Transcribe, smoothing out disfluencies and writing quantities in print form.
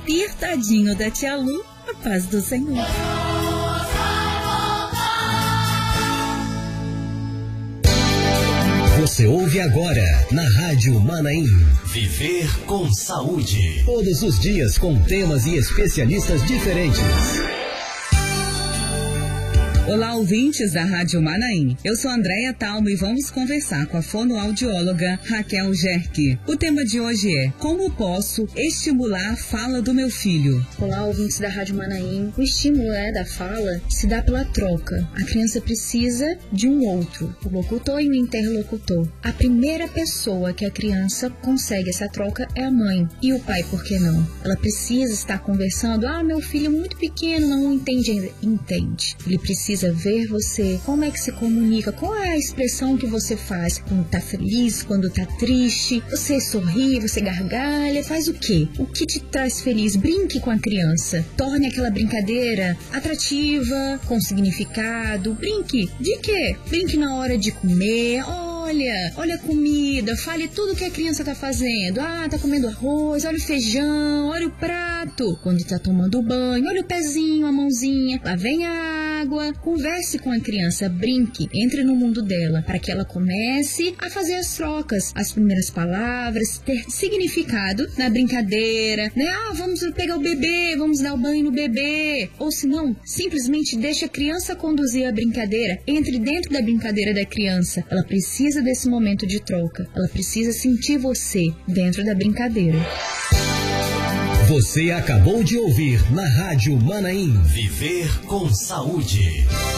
apertadinho da tia Lu, a paz do Senhor. Você ouve agora na Rádio Manaim. Viver com saúde. Todos os dias com temas e especialistas diferentes. Olá, ouvintes da Rádio Manaim. Eu sou Andréia Talmo e vamos conversar com a fonoaudióloga Raquel Gerke. O tema de hoje é: como posso estimular a fala do meu filho? Olá, ouvintes da Rádio Manaim. O estímulo da fala se dá pela troca. A criança precisa de um outro, o locutor e o interlocutor. A primeira pessoa que a criança consegue essa troca é a mãe. E o pai, por que não? Ela precisa estar conversando. Meu filho é muito pequeno, não entende ainda. Entende. Ele precisa ver você, como é que se comunica, qual é a expressão que você faz quando tá feliz, quando tá triste, você sorri, você gargalha, faz o quê? O que te traz feliz? Brinque com a criança, torne aquela brincadeira atrativa, com significado. Brinque de quê? Brinque na hora de comer. Olha a comida, fale tudo que a criança tá fazendo. Tá comendo arroz, olha o feijão, olha o prato. Quando tá tomando banho, olha o pezinho, a mãozinha. Lá vem a água. Converse com a criança, brinque, entre no mundo dela, para que ela comece a fazer as trocas, as primeiras palavras, ter significado na brincadeira, né? Vamos pegar o bebê, vamos dar o banho no bebê. Ou se não, simplesmente deixa a criança conduzir a brincadeira, entre dentro da brincadeira da criança. Ela precisa desse momento de troca, ela precisa sentir você dentro da brincadeira. Você acabou de ouvir na Rádio Manaim. Viver com saúde.